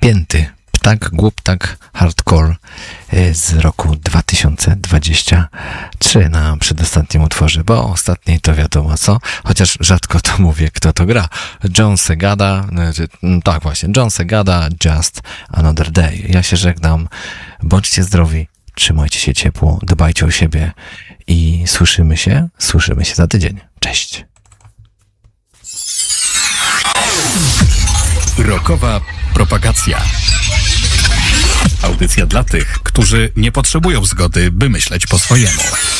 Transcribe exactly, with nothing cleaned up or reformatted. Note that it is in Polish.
Spięty ptak, głuptak, hardcore z roku dwa tysiące dwudziestego trzeciego na przedostatnim utworze, bo ostatniej to wiadomo co, chociaż rzadko to mówię, kto to gra. John Segada, tak właśnie, John Segada, Just Another Day. Ja się żegnam, bądźcie zdrowi, trzymajcie się ciepło, dbajcie o siebie i słyszymy się, słyszymy się za tydzień. Cześć! Rockowa propagacja. Audycja dla tych, którzy nie potrzebują zgody, by myśleć po swojemu.